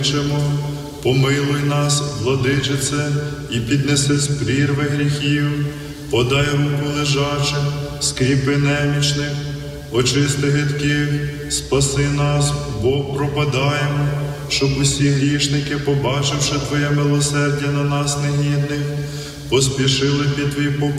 Помилуй нас, владичице, і піднеси з прірви гріхів, подай руку лежачим, скріпи немічних, очисти гидких, спаси нас, бо пропадаємо, щоб усі грішники, побачивши Твоє милосердя на нас негідних, поспішили під Твій покой.